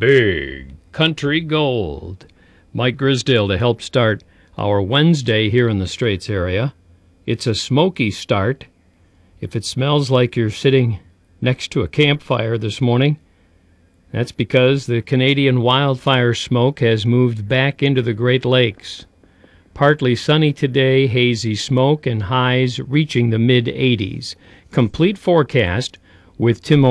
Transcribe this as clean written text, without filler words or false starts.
Big Country Gold. Mike Grisdale to help start our Wednesday here in the Straits area. It's a smoky start. If it smells like you're sitting next to a campfire this morning, that's because the Canadian wildfire smoke has moved back into the Great Lakes. Partly sunny today, hazy smoke, and highs reaching the mid-80s. Complete forecast with Tim